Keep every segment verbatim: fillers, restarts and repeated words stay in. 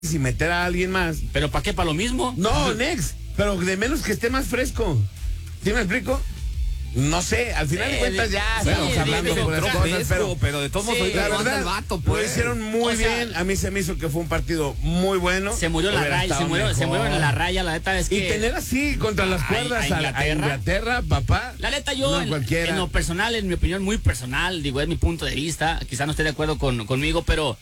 y meter a alguien más. ¿Pero para qué? ¿Para lo mismo? No, Nex, pero de menos que esté más fresco. ¿Sí me explico? No sé, al final Sí, de cuentas ya sí, estamos sí, hablando sí, por las sí, cosas, fresco, pero, pero de todos modos sí, ahorita la lo manda verdad, el vato, lo pues. hicieron muy O sea, bien. A mí se me hizo que fue un partido muy bueno. Se murió la Hubiera raya, se estado murió, se mejor. murió en la raya, la neta es que... Y tener así contra las a- cuerdas a a, a Inglaterra. Inglaterra, papá. La neta, yo, no en, cualquiera. en lo personal, en mi opinión muy personal, digo, es mi punto de vista, quizá no esté de acuerdo con, conmigo, pero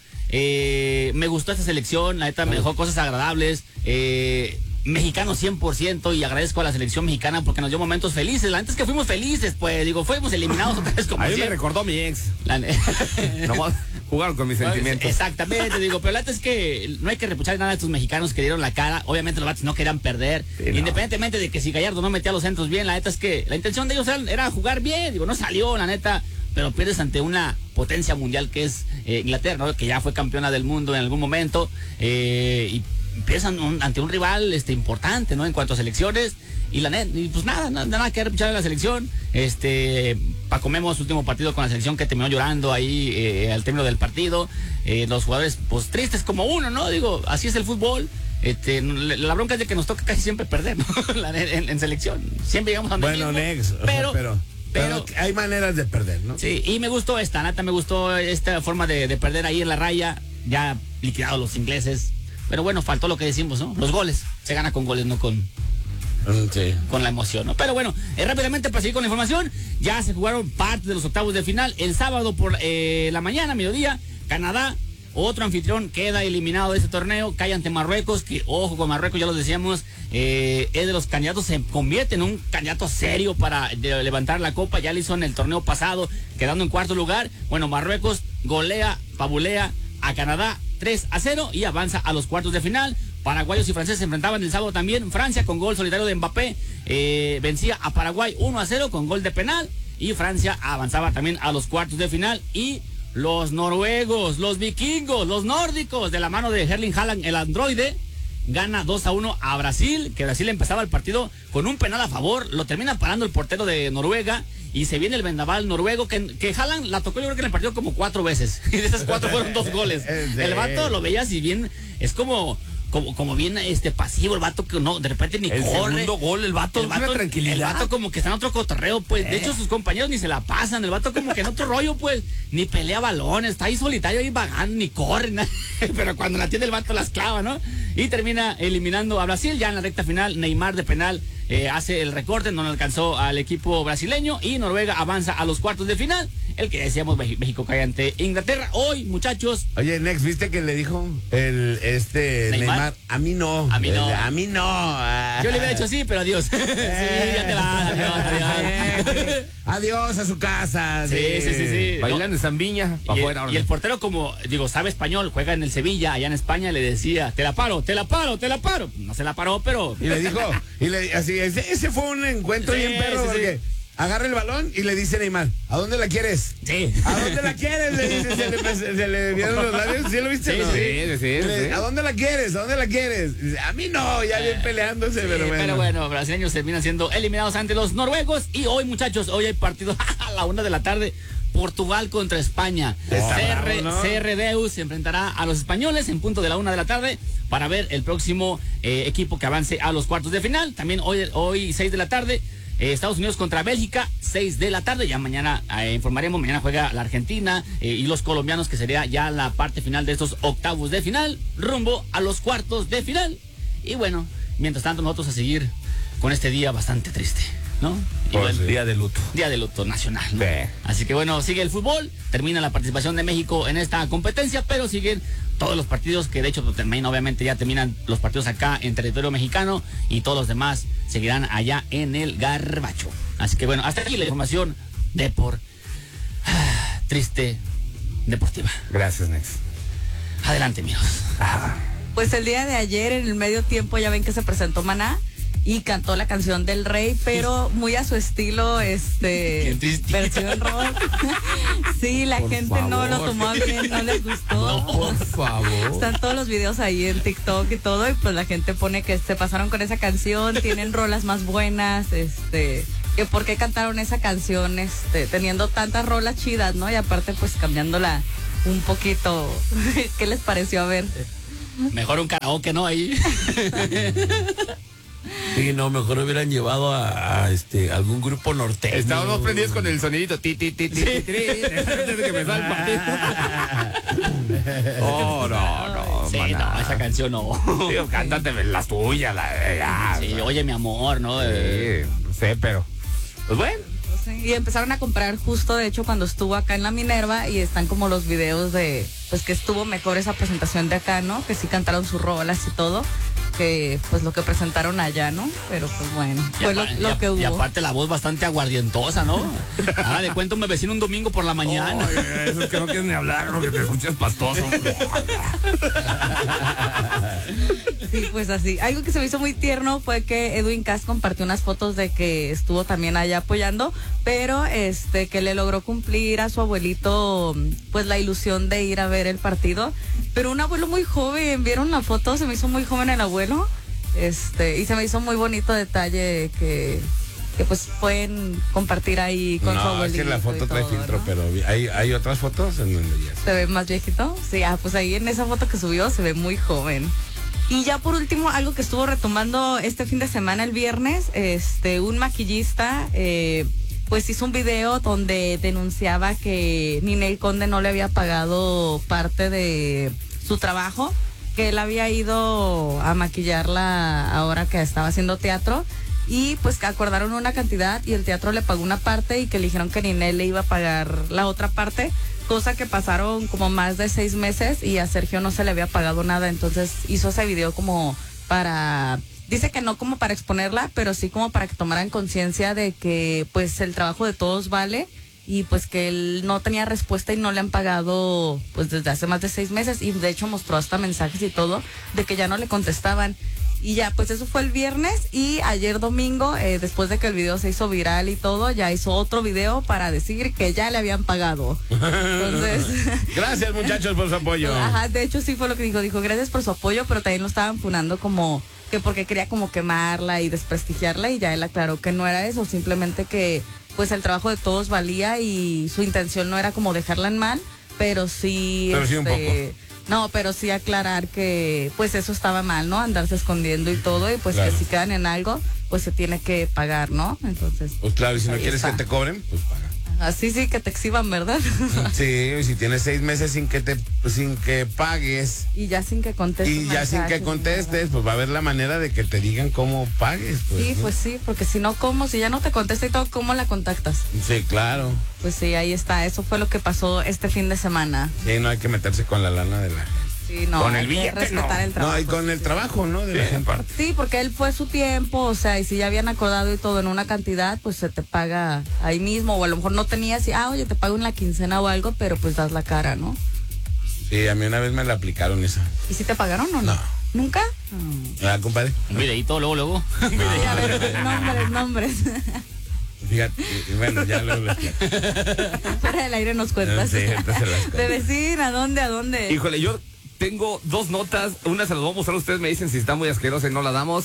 eh, me gustó esta selección, la neta me dejó cosas agradables, eh, mexicano cien por ciento, y agradezco a la selección mexicana porque nos dio momentos felices. La neta es que fuimos felices, pues, digo, fuimos eliminados otra vez como A mí me siempre. recordó a mi ex. La ne- No, jugaron con mis sentimientos. Exactamente, digo, pero la neta es que no hay que reprochar nada a estos mexicanos que dieron la cara. Obviamente los vatos no querían perder, Sí, no. independientemente de que si Gallardo no metía los centros bien. La neta es que la intención de ellos era, era jugar bien, digo, no salió, la neta, pero pierdes ante una potencia mundial que es eh, Inglaterra, ¿no? Que ya fue campeona del mundo en algún momento, eh, y empiezan un, ante un rival este importante, ¿no? En cuanto a selecciones, y la net, y pues nada, nada, nada que reprochar a la selección. Este, Paco Memo, su último partido con la selección, que terminó llorando ahí eh, al término del partido. Eh, los jugadores, pues tristes como uno, ¿no? Digo, así es el fútbol. Este, la bronca es de que nos toca casi siempre perder, ¿no? La, en, en selección, siempre llegamos a donde Bueno, mismo, Nex, pero, pero, pero, pero hay maneras de perder, ¿no? sí, y me gustó esta, neta, me gustó esta forma de, de perder ahí en la raya, ya liquidados los ingleses. Pero bueno, faltó lo que decimos, ¿no? Los goles. Se gana con goles, no con, Sí. con la emoción, ¿no? Pero bueno, eh, rápidamente para seguir con la información, ya se jugaron parte de los octavos de final. El sábado por eh, la mañana, mediodía, Canadá, otro anfitrión, queda eliminado de este torneo, cae ante Marruecos, que ojo con Marruecos, ya lo decíamos, eh, es de los candidatos, se convierte en un candidato serio para de, levantar la copa. Ya lo hizo en el torneo pasado, quedando en cuarto lugar. Bueno, Marruecos golea, pabulea a Canadá tres a cero y avanza a los cuartos de final. Paraguayos y franceses se enfrentaban el sábado también. Francia, con gol solitario de Mbappé, eh, vencía a Paraguay uno a cero con gol de penal, y Francia avanzaba también a los cuartos de final. Y los noruegos, los vikingos, los nórdicos, de la mano de Erling Haaland, el androide, gana dos a uno a Brasil, que Brasil empezaba el partido con un penal a favor, lo termina parando el portero de Noruega, y se viene el vendaval noruego, que, que Haaland la tocó yo creo que en el partido como cuatro veces, y de esas cuatro fueron dos goles. El vato lo veías y bien, es como... Como, como bien este pasivo, el vato que no, de repente ni El corre. segundo gol, el vato, el una vato, tranquilidad. el vato como que está en otro cotorreo, pues. Eh. De hecho, sus compañeros ni se la pasan. El vato como que en otro rollo, pues. Ni pelea balones, está ahí solitario, ahí vagando, ni corre, nada. Pero cuando la tiene el vato las clava, ¿no? Y termina eliminando a Brasil. Ya en la recta final, Neymar de penal eh, hace el recorte, no le alcanzó al equipo brasileño. Y Noruega avanza a los cuartos de final. El que decíamos, México cae ante Inglaterra. Hoy, muchachos. Oye, Nex, ¿viste que le dijo el este Neymar? Neymar? A mí no. A mí no. A mí no. Yo le hubiera dicho sí, pero adiós. Sí, ya te vas, adiós, adiós. Adiós a su casa. Sí, sí, sí, sí. Bailando en Zambiña, Y pa' el, afuera. y el portero, como digo, sabe español, juega en el Sevilla, allá en España, le decía, te la paro, te la paro, te la paro. No se la paró, pero... Y le dijo, y le, así, ese, ese fue un encuentro Sí, bien perro, sí, sí. porque agarra el balón y le dice Neymar, ¿a dónde la quieres? Sí. ¿A dónde la quieres? Le dice, se le, se, se le vieron los labios, ¿sí lo viste? Sí, no? sí, sí, sí, Le- sí. ¿A dónde la quieres? ¿A dónde la quieres? Dice, a mí no, ya bien peleándose, Sí, pero bueno. pero bueno, brasileños terminan siendo eliminados ante los noruegos. Y hoy, muchachos, hoy hay partido a la una de la tarde. Portugal contra España. Está C R, bravo, ¿no? C R Deus se enfrentará a los españoles en punto de la una de la tarde para ver el próximo eh, equipo que avance a los cuartos de final. También hoy, hoy seis de la tarde, eh, Estados Unidos contra Bélgica, seis de la tarde. Ya mañana eh, informaremos. Mañana juega la Argentina eh, y los colombianos, que sería ya la parte final de estos octavos de final, rumbo a los cuartos de final. Y bueno, mientras tanto, nosotros a seguir con este día bastante triste, ¿no? Y Pues, bueno, día de luto. Día de luto nacional, ¿no? Sí. Así que bueno, sigue el fútbol, termina la participación de México en esta competencia, pero siguen todos los partidos, que de hecho también obviamente ya terminan los partidos acá en territorio mexicano, y todos los demás seguirán allá en el Gabacho. Así que bueno, hasta aquí la información de por ah, triste deportiva. Gracias, Nex. Adelante, amigos. Pues el día de ayer, en el medio tiempo, ya ven que se presentó Maná y cantó la canción del Rey, pero muy a su estilo, este, Qué triste. versión rock. Sí, la Por gente no lo favor. tomó bien, no les gustó. Por favor. Están todos los videos ahí en TikTok y todo, y pues la gente pone que se pasaron con esa canción, tienen rolas más buenas, este, que por qué cantaron esa canción, este, teniendo tantas rolas chidas, ¿no? Y aparte, pues cambiándola un poquito. ¿Qué les pareció? A ver. Mejor un karaoke, ¿no? Ahí. Sí, no, mejor hubieran llevado a, a, este algún grupo norteño. Estábamos prendidos con el sonidito. Ti, ti, ti, ti, ti, ti, antes de que me salga el partido. Oh, no, no. Sí, maná. no, esa canción no. Tío, cántate las tuyas. La, ya, Sí, oye, mi amor, ¿no? Eh, Sí, no sé, pero. Pues bueno. Sí, y empezaron a comprar justo, de hecho, cuando estuvo acá en la Minerva, y están como los videos de, pues que estuvo mejor esa presentación de acá, ¿no? Que sí cantaron sus rolas y todo, que pues lo que presentaron allá, ¿no? Pero pues bueno, y fue lo, apa- lo y a- que hubo. Y aparte la voz bastante aguardientosa, ¿no? Ahora le cuento a mi vecino un domingo por la mañana. Oye, eso es que no quieres ni hablar, lo que te escuchas pastoso. Sí, pues así. Algo que se me hizo muy tierno fue que Edwin Cass compartió unas fotos de que estuvo también allá apoyando, pero este que le logró cumplir a su abuelito pues la ilusión de ir a ver el partido, pero un abuelo muy joven. ¿Vieron la foto? Se me hizo muy joven el abuelo. Este, y se me hizo muy bonito detalle que que pues pueden compartir ahí con su No, es abuelito. que la foto y trae todo, filtro, ¿no? pero hay, hay otras fotos en donde ya ¿Se ve más viejito? Sí, ah, pues ahí en esa foto que subió se ve muy joven. Y ya por último, algo que estuvo retomando este fin de semana, el viernes, este, un maquillista, eh, pues hizo un video donde denunciaba que Ninel Conde no le había pagado parte de su trabajo, que él había ido a maquillarla ahora que estaba haciendo teatro, y pues que acordaron una cantidad y el teatro le pagó una parte y que le dijeron que Ninel le iba a pagar la otra parte, cosa que pasaron como más de seis meses y a Sergio no se le había pagado nada. Entonces hizo ese video como para, dice que no como para exponerla, pero sí como para que tomaran conciencia de que pues el trabajo de todos vale, y pues que él no tenía respuesta y no le han pagado pues desde hace más de seis meses, y de hecho mostró hasta mensajes y todo de que ya no le contestaban. Y ya, pues eso fue el viernes, y ayer domingo, eh, después de que el video se hizo viral y todo, ya hizo otro video para decir que ya le habían pagado. Entonces, Gracias, muchachos, por su apoyo. ajá, de hecho sí fue lo que dijo, dijo gracias por su apoyo, pero también lo estaban funando como que porque quería como quemarla y desprestigiarla, y ya él aclaró que no era eso, simplemente que pues el trabajo de todos valía y su intención no era como dejarla en mal, pero sí... Pero sí un este, no, pero sí aclarar que pues eso estaba mal, ¿no? Andarse escondiendo y todo, y pues Claro. que si quedan en algo, pues se tiene que pagar, ¿no? Entonces... Pues claro, y si no ahí quieres está. que te cobren, pues paga. Así sí, que te exhiban, ¿verdad? Sí, y si tienes seis meses sin que te sin que pagues Y ya sin que contestes. y ya sin que mensajes, contestes, pues va a haber la manera de que te digan cómo pagues. Pues, Sí, ¿no? pues sí, porque si no, ¿cómo? Si ya no te contesta y todo, ¿cómo la contactas? Sí, claro. Pues sí, ahí está. Eso fue lo que pasó este fin de semana. Sí, no hay que meterse con la lana de la gente. Sí, no, Con hay el que billete, respetar no. el trabajo. No, y con el trabajo, ¿no? De la Sí, gente. aparte. Sí, porque él fue su tiempo, o sea, y si ya habían acordado y todo en una cantidad, pues se te paga ahí mismo, o a lo mejor no tenías y, ah, oye, te pago en la quincena o algo, pero pues das la cara, ¿no? Sí, a mí una vez me la aplicaron esa. ¿Y si te pagaron o no? No. ¿Nunca? ¿Verdad, compadre? Un videíto, luego, luego. Sí, a ver, nombres, nombres. Fíjate, y bueno, ya lo lo- Fuera del aire nos cuentas. Sí, ahorita se las cuento. De vecina, ¿a dónde, a dónde? Híjole, yo tengo dos notas. Una se las voy a mostrar a ustedes. Me dicen si está muy asquerosa y no la damos.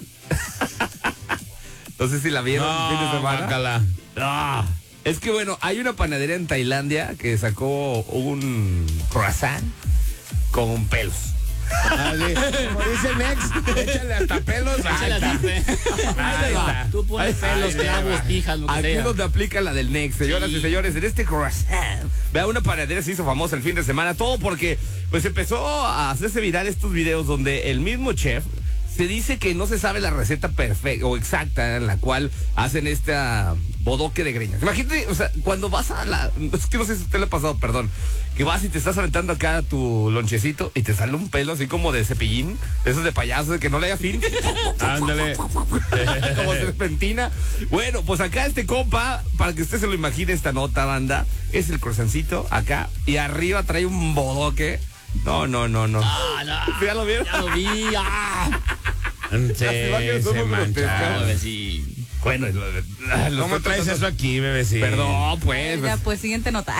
No sé si la vieron el fin de No, semana. guácala. Ah, es que bueno, hay una panadería en Tailandia que sacó un croissant con pelos. Ah, sí. Como dice el Nex, échale hasta pelos. Ahí está. Ahí está. Tú pones Ahí pelos, está. clavos, pijas, lo que Aquí sea. es donde aplica la del Next, señoras Sí. y señores, en este croissant. Vea, una panadería se hizo famosa el fin de semana, todo porque pues empezó a hacerse viral estos videos donde el mismo chef se dice que no se sabe la receta perfecta o exacta en la cual hacen esta bodoque de greñas. Imagínate, o sea, cuando vas a la... Es que no sé si a usted le ha pasado, perdón. Que vas y te estás aventando acá tu lonchecito y te sale un pelo así como de cepillín, esos de payaso, de que no le haya fin. Ándale. Como serpentina. Bueno, pues acá este compa, para que usted se lo imagine esta nota, banda, es el croissancito acá y arriba trae un bodoque. No, no, no, no. Ah, no. ¿Ya lo vieron? Ya lo vi. Ah. Sí, imágenes son se muy mancha. grotescas. A ver si... Bueno, lo- ah, lo ¿Cómo estoy traes tratando- eso aquí, bebecito? Perdón, pues. Ya, pues siguiente nota.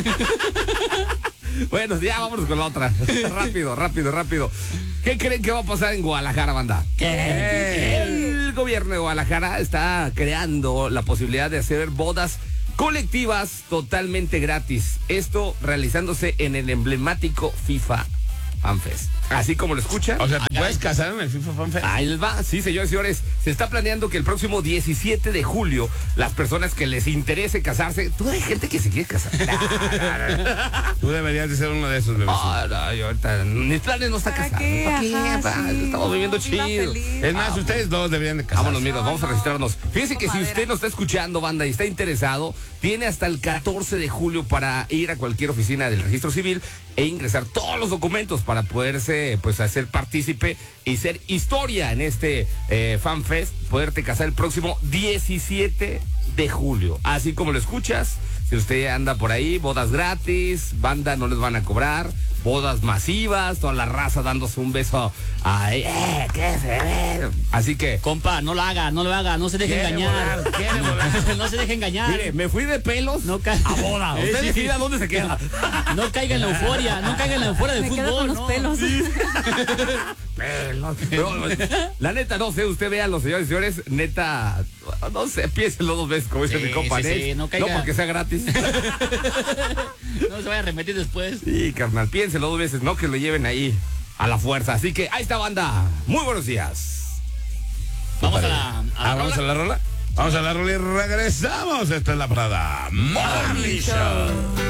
Bueno, ya vámonos con la otra. Rápido, rápido, rápido. ¿Qué creen que va a pasar en Guadalajara, banda? El gobierno de Guadalajara está creando la posibilidad de hacer bodas colectivas totalmente gratis. Esto realizándose en el emblemático FIFA FanFest. Así como lo escucha. O sea, ¿te puedes casar en el FIFA Fan Fest? Ahí les va, sí, señores y señores. Se está planeando que el próximo diecisiete de julio, las personas que les interese casarse, tú hay gente que se quiere casar. Tú deberías de ser uno de esos, bebés. Ah, no, yo ahorita, mis planes no está ¿Para casado. qué? ¿Para qué? Ajá, Pa? sí. Estamos viviendo Viva chido. feliz. Es más, Ah, ustedes dos deberían de casarse. Vámonos, miros, vamos a no. registrarnos. Fíjense que si Madera. usted nos está escuchando, banda, y está interesado, tiene hasta el catorce de julio para ir a cualquier oficina del registro civil e ingresar todos los documentos para poderse, pues, hacer partícipe y ser historia en este eh, FanFest, poderte casar el próximo diecisiete de julio. Así como lo escuchas, si usted anda por ahí, bodas gratis, banda no les van a cobrar, bodas masivas, toda la raza dándose un beso. Ay, eh, ¿qué se ve? Así que, Compa, no lo haga, no lo haga, no se deje Quiere engañar. volar, quiere volar. No se deje engañar. mire, me fui de pelos No ca- a boda. Eh, Usted sí, decida sí. dónde se queda. No caiga en la euforia, no caiga en la euforia del Me fútbol. quedo con los no. pelos. Pelos. Pero, la neta, no sé, usted vea los señores y señores, neta, no sé, piénselo dos veces, como dice Sí, mi compa sí, Nels. sí, no caiga. porque sea gratis. No se vaya a arrepentir después. Sí, carnal, piénselo dos veces, no que lo lleven ahí a la fuerza. Así que ahí está, banda. Muy buenos días. Vamos a la, a la Ah, ¿vamos a rola. la rola? Vamos a la rola y regresamos. Esta es la Prada Morning Show.